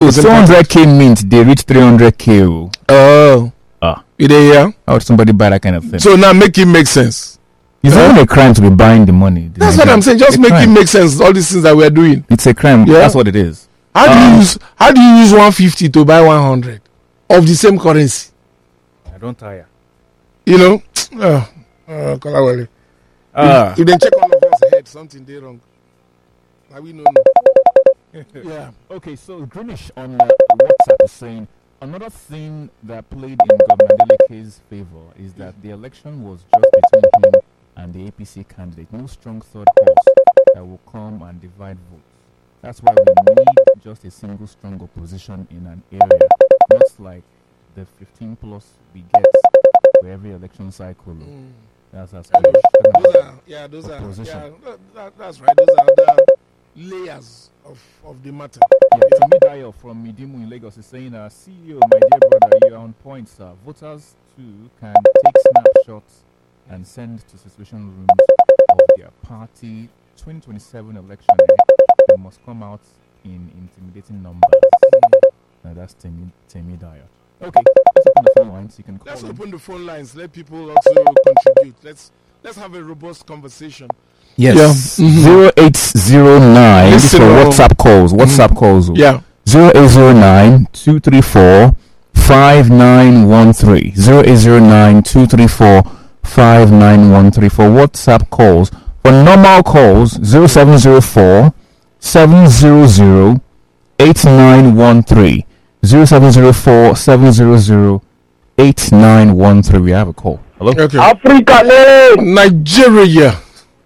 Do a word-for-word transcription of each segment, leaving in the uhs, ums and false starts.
So two hundred k mint, they reach three hundred k. Oh. Ah. You there, yeah? How would somebody buy that kind of thing? So now make it make sense. It's not uh, a crime to be buying the money. The that's what I'm saying. Just make crime. It make sense. All these things that we're doing. It's a crime. Yeah. That's what it is. How um, do you use how do you use one fifty to buy one hundred of the same currency? I don't tire. You know? Uh, uh, Kolawole. Uh, if they check all of us ahead, something they wrong. Now we know. Yeah. Okay, so Greenish on uh, WhatsApp is saying another thing that played in Governor Adeleke's favor is that the election was just between him and the A P C candidate. No strong third horse that will come and divide votes. That's why we need just a single strong opposition in an area, not like the fifteen plus we get for every election cycle. Mm. That's as those are, yeah, those opposition. are yeah, that, that's right. Those are the layers of, of the matter. Yeah, yeah. Timi Dayo from Midimu in Lagos is saying, uh, C E O, my dear brother, you're on point, sir. Voters too can take snapshots and send to situation rooms of their party. twenty twenty-seven election, eh, they must come out in intimidating numbers. Mm. Now that's Timi, Timi Dayo. Okay, let's open the phone lines. You can call Let's in. open the phone lines. Let people also contribute. Let's let's have a robust conversation. Yes. Yeah. Mm-hmm. zero eight zero nine This is for WhatsApp calls. WhatsApp mm-hmm. calls. Yeah. zero eight zero nine two three four five nine one three zero eight zero nine two three four five nine one three for WhatsApp calls. For normal calls, zero seven zero four seven zero zero eight nine one three zero seven zero four seven zero zero eight nine one three. We have a call. Hello? Okay. Africa, Nigeria.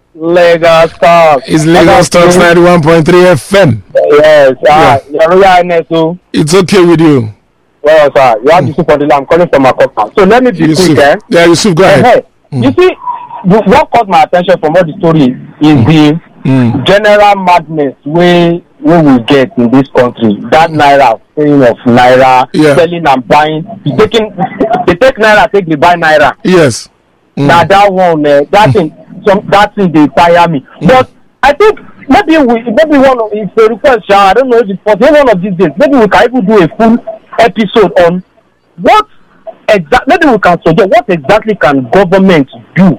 Lagos Talk. It's Lagos Talk ninety-one point three F M. Yes, uh, yeah. It's okay with you. Well, sir, you have Yusuf on the line. I'm calling from Makopa. So let me be Yusuf. quick, eh? Yeah, Yusuf, go ahead. Hey, mm. You see, what caught my attention from all the story is mm. the mm. general madness we we will get in this country. That naira, selling of naira, yeah. selling and buying, taking, they take naira, take the buy naira. Yes. Mm. Now that one, uh, that thing. Some that thing they fire me, mm. but I think maybe we maybe one of it's a request. I don't know if it's possible. One of these days, maybe we can even do a full episode on what exactly. Maybe we can suggest what exactly can government do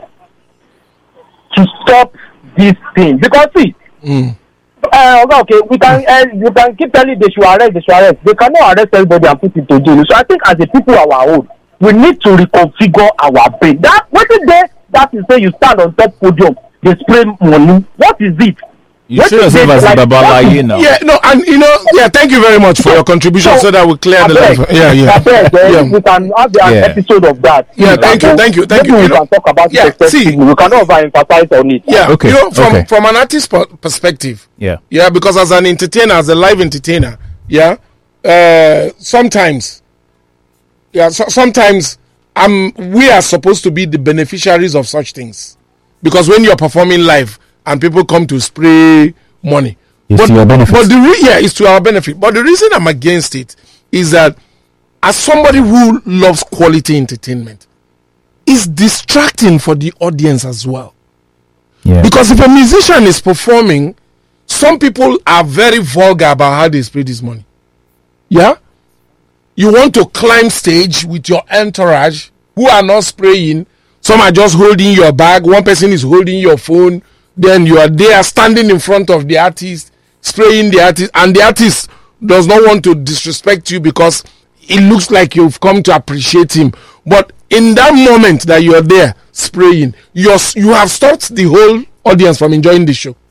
to stop this thing? Because see, mm. uh, okay, we can uh, you can keep telling they should arrest, they should arrest. They cannot arrest everybody and put it to jail. So I think as a people of our own, we need to reconfigure our brain. That what is there? That is say you stand on top podium, they spray money. What is it? You see yourself as like, Babalaye now. Yeah, no, and you know, yeah, thank you very much for your contribution so, so that we clear the line. Yeah, yeah. Beg, uh, yeah. We can have an yeah. episode of that. Yeah, thank you, thank you, thank you. We you can know, talk about yeah, it. See, we cannot overemphasize on it. Yeah, okay. You know, from, okay. from an artist perspective, yeah. Yeah, because as an entertainer, as a live entertainer, yeah, uh, sometimes, yeah, so, sometimes um, we are supposed to be the beneficiaries of such things. Because when you're performing live and people come to spray money, it's but, to your benefit. But the re- yeah, it's to our benefit. But the reason I'm against it is that as somebody who loves quality entertainment, it's distracting for the audience as well. Yeah. Because if a musician is performing, some people are very vulgar about how they spray this money. Yeah? You want to climb stage with your entourage who are not spraying. Some are just holding your bag. One person is holding your phone. Then you are there standing in front of the artist, spraying the artist. And the artist does not want to disrespect you because it looks like you've come to appreciate him. But in that moment that you are there spraying, you're, you have stopped the whole audience from enjoying the show.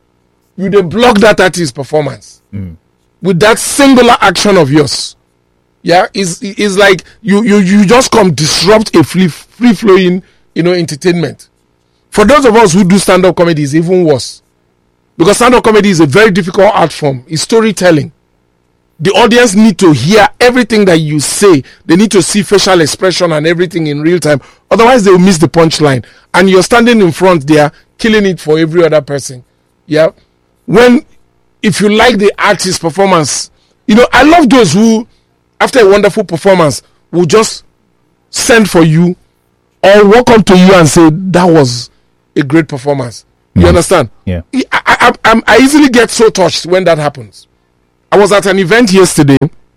You then block that artist's performance mm. with that singular action of yours. Yeah, it's, it's like you, you, you just come disrupt a free, free flowing, you know, entertainment. For those of us who do stand-up comedy, it's even worse. Because stand-up comedy is a very difficult art form. It's storytelling. The audience need to hear everything that you say. They need to see facial expression and everything in real time. Otherwise, they will miss the punchline. And you're standing in front there, killing it for every other person. Yeah. When, if you like the artist's performance, you know, I love those who, after a wonderful performance, will just send for you or walk up to you and say, that was a great performance. You mm. understand? Yeah. I, I, I, I easily get so touched when that happens. I was at an event yesterday,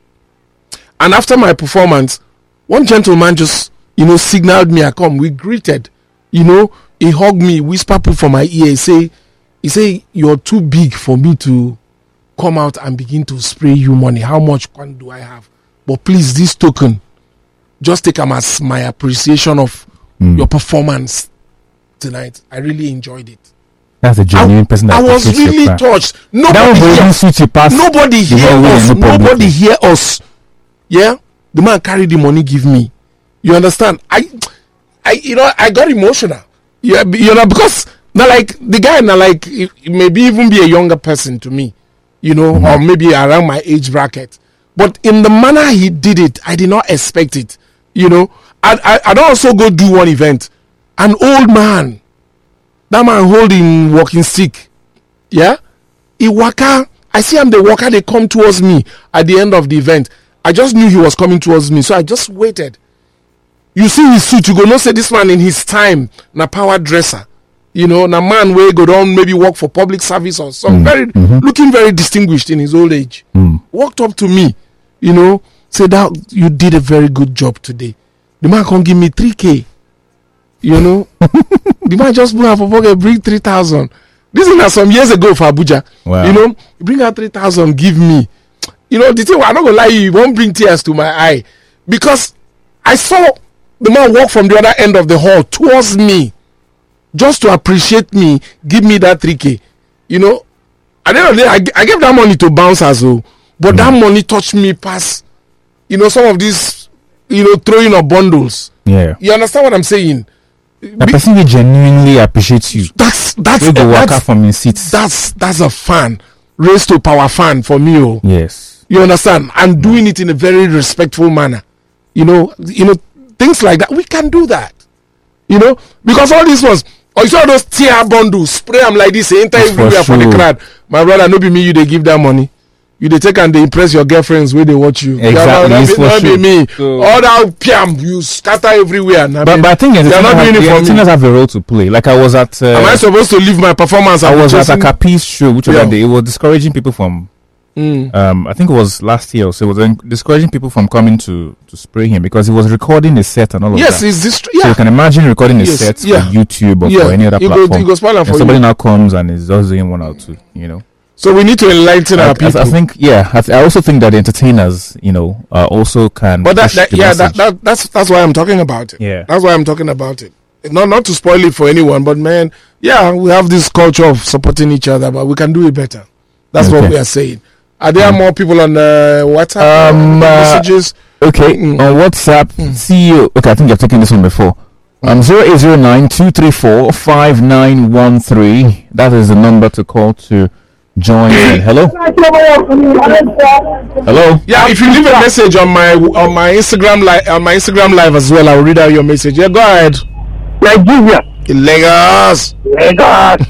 and after my performance, one gentleman just, you know, signaled me. I come. We greeted. You know, he hugged me, whisper put for my ear. He say, he say, you're too big for me to come out and begin to spray you money. How much can do I have? But please, this token, just take them as my appreciation of mm. your performance tonight. I really enjoyed it. That's a genuine I, person. That I was really touched. Nobody hear, nobody hear us. No nobody hear us. Yeah, the man carried the money, give me. You understand? I, I, you know, I got emotional. Yeah, you know, because now like the guy now like it, it maybe even be a younger person to me, you know, mm-hmm. or maybe around my age bracket. But in the manner he did it, I did not expect it. You know, I I I'd also go do one event. An old man. That man holding walking stick, yeah. He waka. I see him. The walker. They come towards me at the end of the event. I just knew he was coming towards me, so I just waited. You see his suit. You go no say this man in his time na power dresser. You know, na man where go down maybe work for public service or some mm. very mm-hmm. looking very distinguished in his old age. Mm. Walked up to me, you know, said that you did a very good job today. The man can give me three k. You know, the man just bring out for pocket, bring three thousand. This is not some years ago for Abuja. Wow. You know, bring out three thousand, give me. You know, the thing, I'm not gonna lie, you won't bring tears to my eye because I saw the man walk from the other end of the hall towards me, just to appreciate me, give me that three k. You know, at the end of the day, I, I gave that money to bounce as well, but mm. that money touched me past. You know, some of these, you know, throwing of bundles. Yeah, you understand what I'm saying? The person who genuinely appreciates you. That's that's the worker from his seat. That's that's a fan, raised to power fan for me. Oh, yes. You understand? And doing it in a very respectful manner. You know, you know things like that. We can do that. You know, because all this was. Oh, you saw those tear bundles, spray them like this, enter everywhere for, for the crowd. My brother, no be me. You they give that money. You they take and they impress your girlfriends where they watch you. Exactly, not, it's be, not sure. be me. So, all that piam, you scatter everywhere. But, but I think they're not doing it for me. Entertainers have a role to play. Like I was at. Uh, Am I supposed to leave my performance? I was at a Capiz show, which was yeah. Day, it was discouraging people from. Mm. Um, I think it was last year, so it was discouraging people from coming to to spray him because he was recording a set and all of yes, that. Yes, is this? Yeah. So you can imagine recording a yes, set yeah. for YouTube or yeah. for any other you platform. Go, you go spoil and for somebody you. now comes and is just doing one or two, you know. So we need to enlighten I, our people. I, I think, yeah. I, th- I also think that the entertainers, you know, uh, also can. But that, that yeah, that, that that's that's why I'm talking about it. Yeah, that's why I'm talking about it. Not not to spoil it for anyone, but man, yeah, we have this culture of supporting each other, but we can do it better. That's okay. what we are saying. Are there mm. more people on uh, WhatsApp um, uh, messages? Okay, mm. on WhatsApp, mm. see you. Okay, I think you've taken this one before. Um, zero eight zero nine two three four five nine one three. That is the number to call to join in. Hello. Hello. Yeah, if you leave a message on my on my Instagram live on my Instagram live as well, I'll read out your message. Yeah, go ahead. Nigeria. Lagos. Lagos.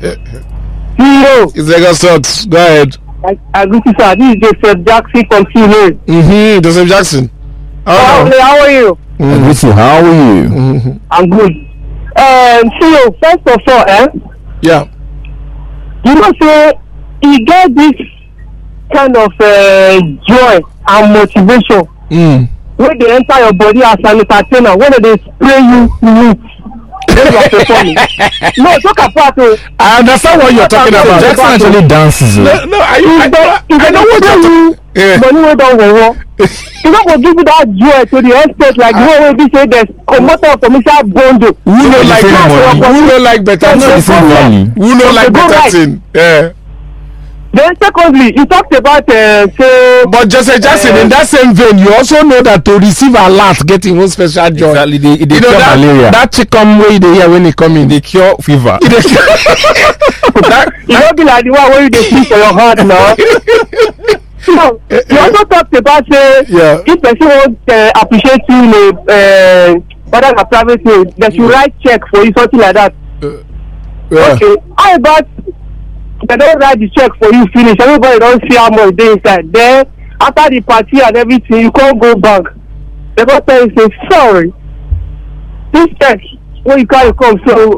It's Lagos Talks. Go ahead. I, I greet you, sir. This is Joseph Jackson from Chile. Mm-hmm. Joseph Jackson. Oh, no. How are you? Mm-hmm. I you. How are you? Mm-hmm. I'm good. Um, C E O, first of all, eh? Yeah. You know, say you get this kind of uh, joy and motivation mm. when they enter your body as an entertainer, when they spray you with. When you are performing. No, talk about it. I understand what you're talking about. Jackson actually dances. No, no, I, I, I, I, I know what you're talking about. Yeah. Money way down the you not gonna give you that joy to the extent like the way we say there's commercial commercial bond. Who don't like that? Who don't like better thing? Who don't like better thing? Yeah. Then secondly, you talked about uh, say, but Joseph Jackson, uh, in that same vein, you also know that to receive a lot, getting one special joy. Exactly, they, they you cure know that, malaria. That chicken way they hear when they come in, they cure fever. that, you don't be like the one where you dey sleep for your heart now. So, you also talked about say, yeah. if person won't uh, appreciate you in a uh, whether a private way, they should write check for you, something like that. Uh, yeah. Okay, how about they don't write the check for you, finish, everybody don't see how much they inside. Then after the party and everything, you can't go back. The person say, sorry, this check when you carry come, so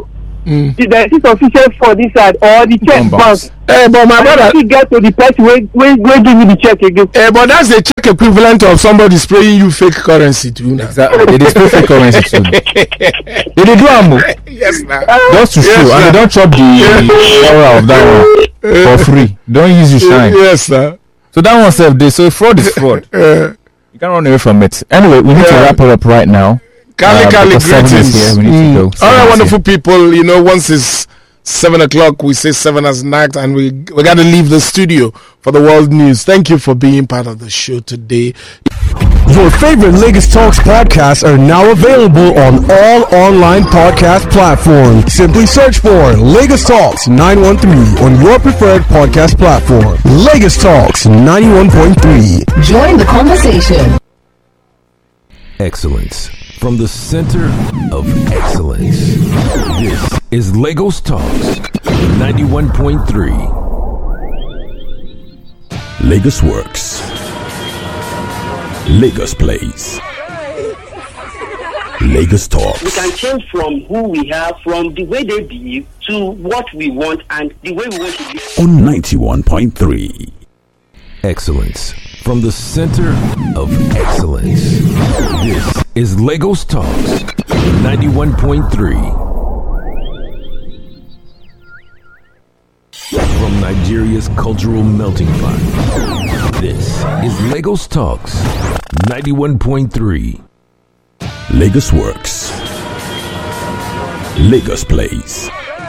mm. the, the insufficient for this side or the check bounce. Hey, but my brother, you get to the person where where where give you the check again. Hey, but that's the check equivalent of somebody spraying you fake currency too. Now. Exactly, they spray fake currency too. They do ammo. Yes, now. Just to yes, show, sir. and they don't chop the aura of that one for free. Don't use your shine. Yes, sir. So that one self, they so fraud is fraud. Uh, You can't run away from it. Anyway, we need yeah. to wrap it up right now. Kali Uh, Kali because seven is greetings. here, we need to go. All Seven right, is wonderful here. people. You know, once it's seven o'clock, we say seven has knocked, and we we got to leave the studio for the world news. Thank you for being part of the show today. Your favorite Lagos Talks podcasts are now available on all online podcast platforms. Simply search for Lagos Talks nine one three on your preferred podcast platform. Lagos Talks ninety-one point three. Join the conversation. Excellence from the center of excellence. This is Lagos Talks ninety-one point three. Lagos Works. Lagos Plays. Lagos Talks. We can change from who we are, from the way they behave, to what we want and the way we want to be. On ninety-one point three. Excellence from the center of excellence. This is Lagos Talks ninety-one point three. From Nigeria's cultural melting pot, this is Lagos Talks ninety-one point three. Lagos Works. Lagos Plays.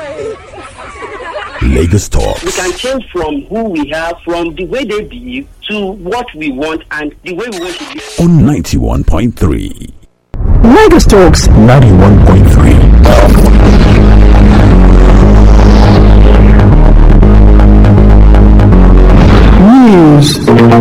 Lagos Talks. We can change from who we are, from the way they behave, to what we want and the way we want to be. On ninety-one point three. Lagos Talks ninety-one point three. News.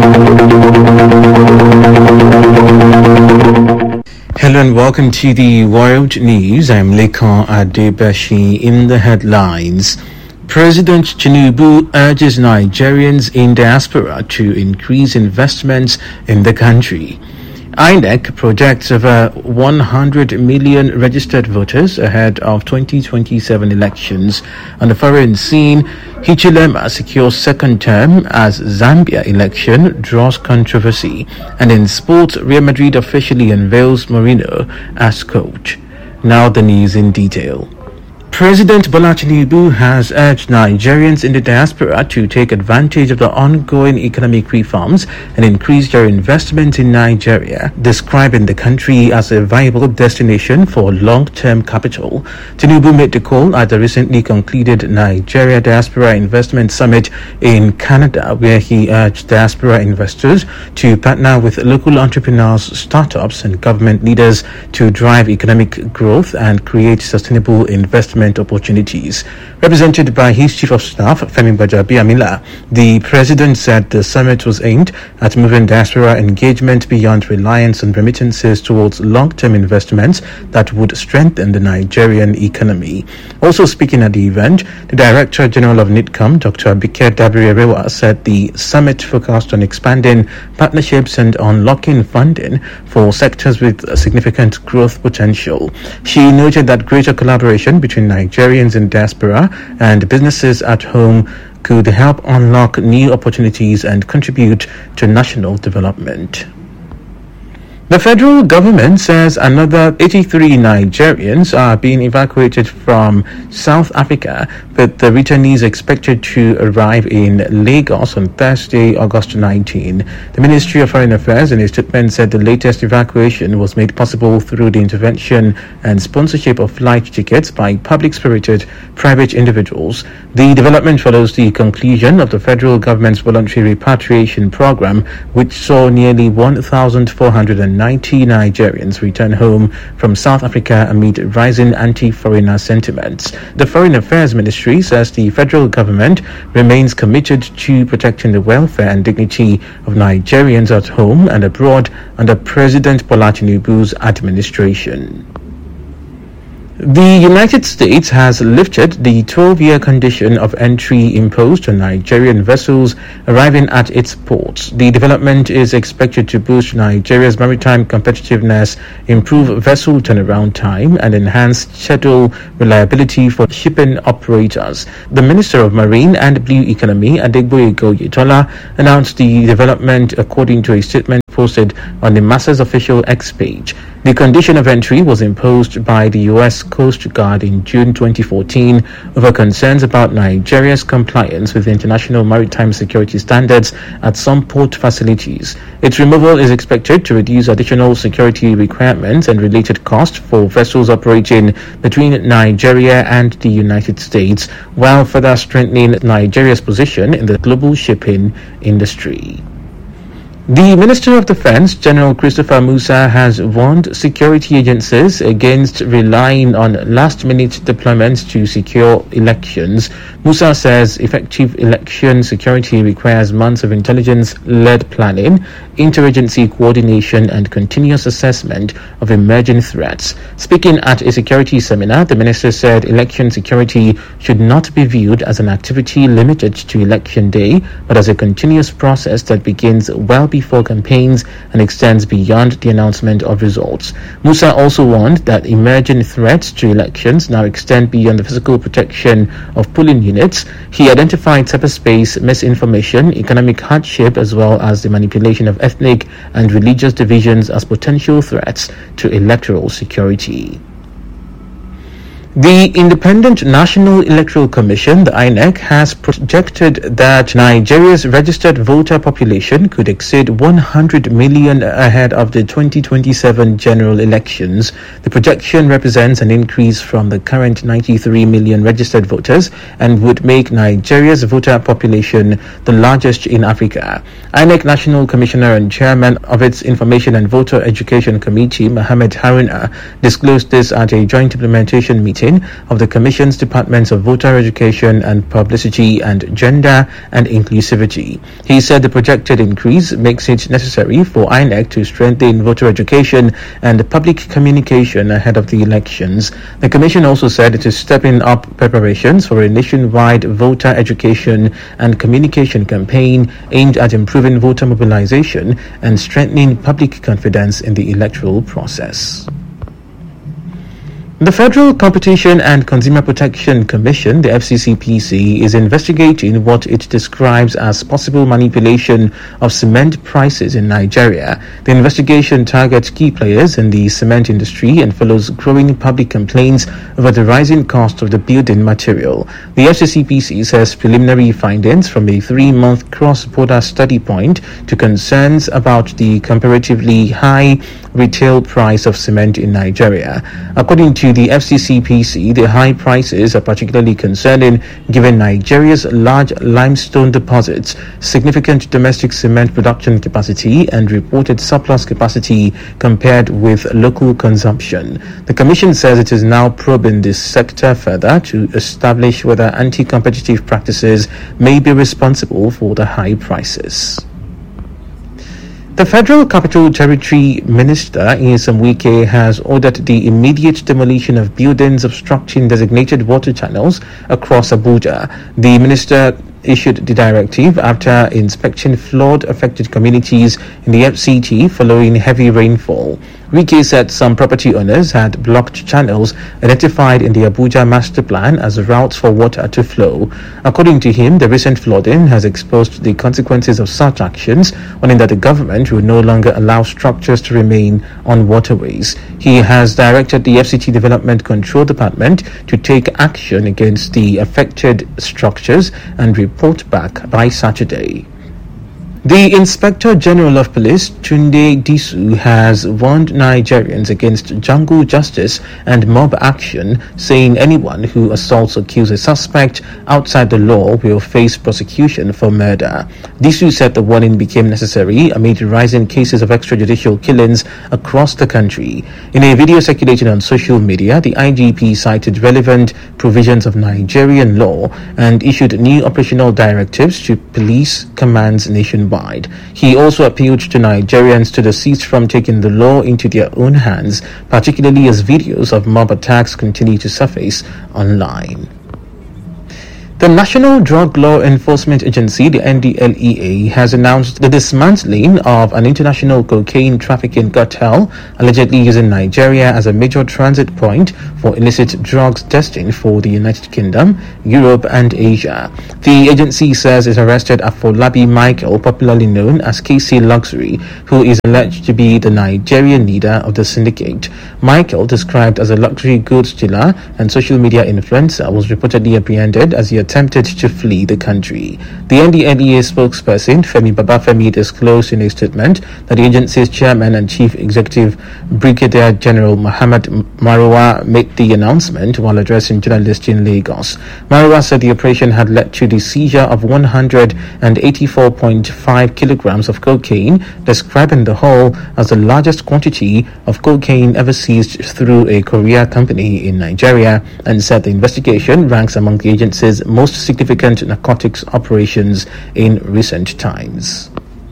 Hello and welcome to the World News. I'm Lekan Adebashi. In the headlines, President Tinubu urges Nigerians in diaspora to increase investments in the country. I N E C projects over one hundred million registered voters ahead of twenty twenty-seven elections. On the foreign scene, Hichilema secures second term as Zambia election draws controversy. And in sports, Real Madrid officially unveils Mourinho as coach. Now the news in detail. President Bola Tinubu has urged Nigerians in the diaspora to take advantage of the ongoing economic reforms and increase their investment in Nigeria, describing the country as a viable destination for long-term capital. Tinubu made the call at the recently concluded Nigeria Diaspora Investment Summit in Canada, where he urged diaspora investors to partner with local entrepreneurs, startups, and government leaders to drive economic growth and create sustainable investment opportunities. Represented by his Chief of Staff, Femi Gbajabiamila, the President said the summit was aimed at moving diaspora engagement beyond reliance on remittances towards long-term investments that would strengthen the Nigerian economy. Also speaking at the event, the Director General of NITCOM, Doctor Abike Dabiri-Erewa, said the summit focused on expanding partnerships and unlocking funding for sectors with significant growth potential. She noted that greater collaboration between Nigerians in diaspora and businesses at home could help unlock new opportunities and contribute to national development. The federal government says another eighty-three Nigerians are being evacuated from South Africa, with the returnees expected to arrive in Lagos on Thursday, August nineteenth. The Ministry of Foreign Affairs in a statement said the latest evacuation was made possible through the intervention and sponsorship of flight tickets by public-spirited private individuals. The development follows the conclusion of the federal government's voluntary repatriation program, which saw nearly one thousand four hundred ninety Nigerians return home from South Africa amid rising anti-foreigner sentiments. The Foreign Affairs Ministry says the federal government remains committed to protecting the welfare and dignity of Nigerians at home and abroad under President Bola Tinubu's administration. The United States has lifted the twelve-year condition of entry imposed on Nigerian vessels arriving at its ports. The development is expected to boost Nigeria's maritime competitiveness, improve vessel turnaround time, and enhance schedule reliability for shipping operators. The Minister of Marine and Blue Economy, Adegboyega Oyetola, announced the development according to a statement posted on the Masters Official X page. The condition of entry was imposed by the U S Coast Guard in June twenty fourteen over concerns about Nigeria's compliance with international maritime security standards at some port facilities. Its removal is expected to reduce additional security requirements and related costs for vessels operating between Nigeria and the United States, while further strengthening Nigeria's position in the global shipping industry. The Minister of Defense, General Christopher Musa, has warned security agencies against relying on last-minute deployments to secure elections. Musa says effective election security requires months of intelligence-led planning, interagency coordination, and continuous assessment of emerging threats. Speaking at a security seminar, the minister said election security should not be viewed as an activity limited to election day, but as a continuous process that begins well before campaigns and extends beyond the announcement of results. Musa also warned that emerging threats to elections now extend beyond the physical protection of polling units. He identified cyberspace, misinformation, economic hardship, as well as the manipulation of ethnic and religious divisions as potential threats to electoral security. The Independent National Electoral Commission, the I N E C, has projected that Nigeria's registered voter population could exceed one hundred million ahead of the twenty twenty-seven general elections. The projection represents an increase from the current ninety-three million registered voters and would make Nigeria's voter population the largest in Africa. I N E C National Commissioner and Chairman of its Information and Voter Education Committee, Mohammed Haruna, disclosed this at a joint implementation meeting of the Commission's Departments of Voter Education and Publicity and Gender and Inclusivity. He said the projected increase makes it necessary for I N E C to strengthen voter education and public communication ahead of the elections. The Commission also said it is stepping up preparations for a nationwide voter education and communication campaign aimed at improving voter mobilization and strengthening public confidence in the electoral process. The Federal Competition and Consumer Protection Commission, the F C C P C, is investigating what it describes as possible manipulation of cement prices in Nigeria. The investigation targets key players in the cement industry and follows growing public complaints over the rising cost of the building material. The F C C P C says preliminary findings from a three-month cross-border study point to concerns about the comparatively high retail price of cement in Nigeria. According to the F C C P C, the high prices are particularly concerning given Nigeria's large limestone deposits, significant domestic cement production capacity, and reported surplus capacity compared with local consumption. The Commission says it is now probing this sector further to establish whether anti-competitive practices may be responsible for the high prices. The Federal Capital Territory Minister, Nyesom Wike, has ordered the immediate demolition of buildings obstructing designated water channels across Abuja. The minister issued the directive after inspecting flood-affected communities in the F C T following heavy rainfall. Wike said some property owners had blocked channels identified in the Abuja Master Plan as routes for water to flow. According to him, the recent flooding has exposed the consequences of such actions, warning that the government will no longer allow structures to remain on waterways. He has directed the F C T Development Control Department to take action against the affected structures and report back by Saturday. The Inspector General of Police, Tunde Disu, has warned Nigerians against jungle justice and mob action, saying anyone who assaults or kills a suspect outside the law will face prosecution for murder. Disu said the warning became necessary amid rising cases of extrajudicial killings across the country. In a video circulating on social media, the I G P cited relevant provisions of Nigerian law and issued new operational directives to police commands nationwide. worldwide. He also appealed to Nigerians to desist from taking the law into their own hands, particularly as videos of mob attacks continue to surface online. The National Drug Law Enforcement Agency, the N D L E A, has announced the dismantling of an international cocaine trafficking cartel allegedly using Nigeria as a major transit point for illicit drugs destined for the United Kingdom, Europe, and Asia. The agency says it arrested Afolabi Michael, popularly known as K C Luxury, who is alleged to be the Nigerian leader of the syndicate. Michael, described as a luxury goods dealer and social media influencer, was reportedly apprehended as he attempted to flee the country. The N D L E A spokesperson, Femi Babafemi, disclosed in a statement that the agency's chairman and chief executive, Brigadier General Muhammad Marwa, made the announcement while addressing journalists in Lagos. Marwa said the operation had led to the seizure of one hundred eighty-four point five kilograms of cocaine, describing the haul as the largest quantity of cocaine ever seized through a courier company in Nigeria, and said the investigation ranks among the agency's most significant narcotics operations in recent times.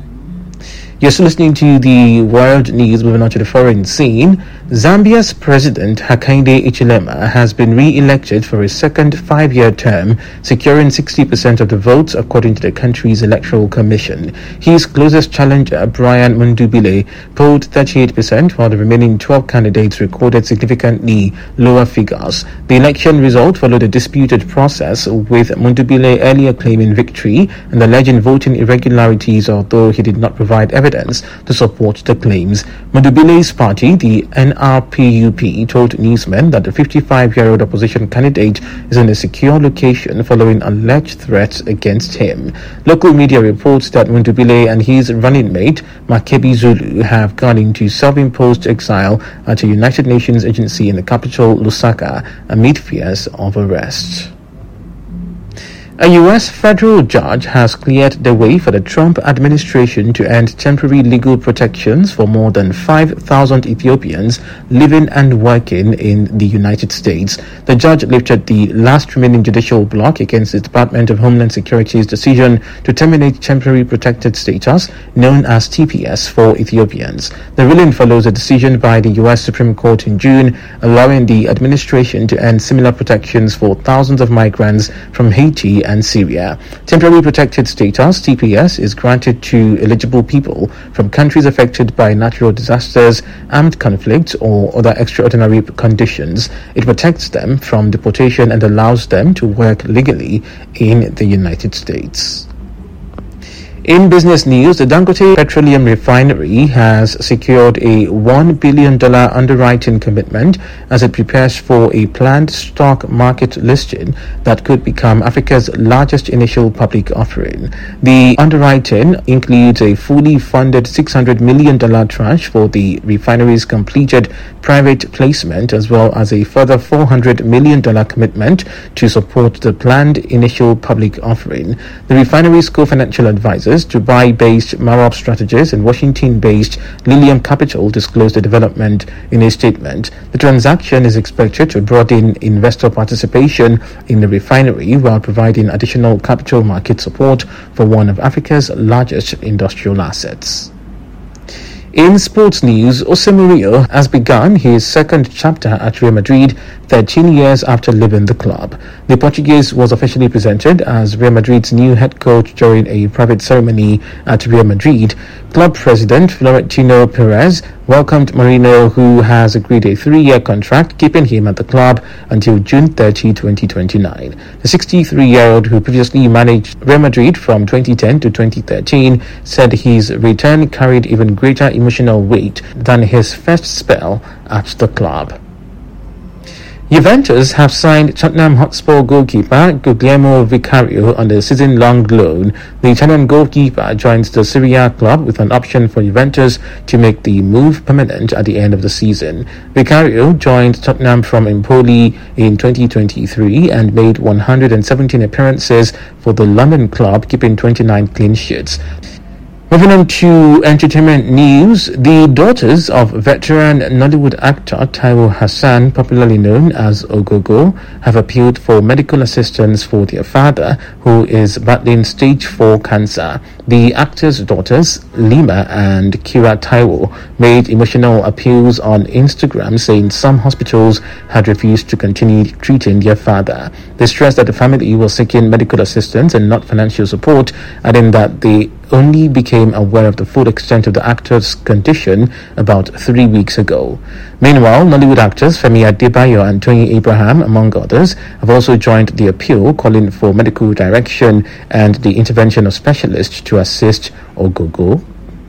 You're still listening to the world news. Moving on to the foreign scene. Zambia's President Hakainde Hichilema has been re-elected for a second five-year term, securing sixty percent of the votes according to the country's electoral commission. His closest challenger, Brian Mundubile, polled thirty-eight percent, while the remaining twelve candidates recorded significantly lower figures. The election result followed a disputed process, with Mundubile earlier claiming victory and alleging voting irregularities, although he did not provide evidence to support the claims. Mundubile's party, the N R P U P, told newsmen that the fifty-five-year-old opposition candidate is in a secure location following alleged threats against him. Local media reports that Mundubile and his running mate, Makebi Zulu, have gone into self-imposed exile at a United Nations agency in the capital, Lusaka, amid fears of arrest. A U S federal judge has cleared the way for the Trump administration to end temporary legal protections for more than five thousand Ethiopians living and working in the United States. The judge lifted the last remaining judicial block against the Department of Homeland Security's decision to terminate temporary protected status, known as T P S, for Ethiopians. The ruling follows a decision by the U S Supreme Court in June, allowing the administration to end similar protections for thousands of migrants from Haiti and Syria. Temporary protected status, T P S, is granted to eligible people from countries affected by natural disasters, armed conflicts, or other extraordinary conditions. It protects them from deportation and allows them to work legally in the United States. In business news, the Dangote Petroleum Refinery has secured a one billion dollars underwriting commitment as it prepares for a planned stock market listing that could become Africa's largest initial public offering. The underwriting includes a fully funded six hundred million dollars tranche for the refinery's completed private placement, as well as a further four hundred million dollars commitment to support the planned initial public offering. The refinery's co-financial advisors, Dubai-based Marab Strategies and Washington-based Lilium Capital, disclosed the development in a statement. The transaction is expected to broaden investor participation in the refinery while providing additional capital market support for one of Africa's largest industrial assets. In sports news, Jose Mourinho has begun his second chapter at Real Madrid thirteen years after leaving the club. The Portuguese was officially presented as Real Madrid's new head coach during a private ceremony at Real Madrid. Club president Florentino Perez welcomed Mourinho, who has agreed a three-year contract, keeping him at the club until June thirtieth, twenty twenty-nine. The sixty-three-year-old, who previously managed Real Madrid from twenty ten to twenty thirteen, said his return carried even greater emotional weight than his first spell at the club. Juventus have signed Tottenham Hotspur goalkeeper Guglielmo Vicario on a season-long loan. The Italian goalkeeper joins the Serie A club with an option for Juventus to make the move permanent at the end of the season. Vicario joined Tottenham from Empoli in twenty twenty-three and made one hundred seventeen appearances for the London club, keeping twenty-nine clean sheets. Moving on to entertainment news, the daughters of veteran Nollywood actor Taiwo Hassan, popularly known as Ogogo, have appealed for medical assistance for their father, who is battling stage four cancer. The actor's daughters, Lima and Kira Taiwo, made emotional appeals on Instagram, saying some hospitals had refused to continue treating their father. They stressed that the family was seeking medical assistance and not financial support, adding that they only became aware of the full extent of the actor's condition about three weeks ago. Meanwhile, Nollywood actors Femi Adebayo and Tony Abraham, among others, have also joined the appeal, calling for medical direction and the intervention of specialists to assist Ogogo.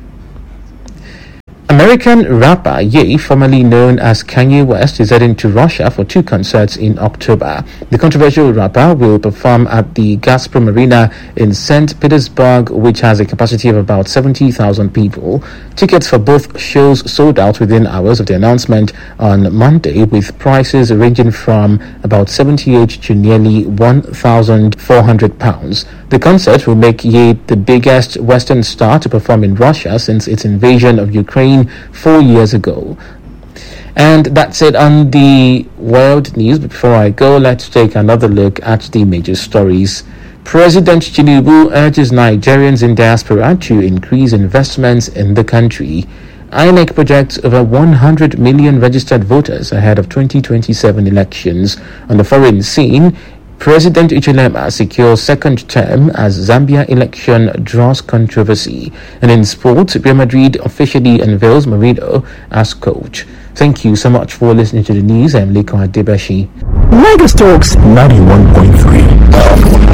American rapper Ye, formerly known as Kanye West, is heading to Russia for two concerts in October. The controversial rapper will perform at the Gazprom Arena in Saint Petersburg, which has a capacity of about seventy thousand people. Tickets for both shows sold out within hours of the announcement on Monday, with prices ranging from about seventy-eight to nearly one thousand four hundred pounds. The concert will make Ye the biggest Western star to perform in Russia since its invasion of Ukraine four years ago. And that's it on the world news. But before I go, let's take another look at the major stories. President Tinubu urges Nigerians in diaspora to increase investments in the country. I N E C projects over one hundred million registered voters ahead of twenty twenty-seven elections. On the foreign scene, President Ichilema secures second term as Zambia election draws controversy. And in sports, Real Madrid officially unveils Mourinho as coach. Thank you so much for listening to the news. I'm Lekon Adebashi. Lagos Talks ninety-one point three.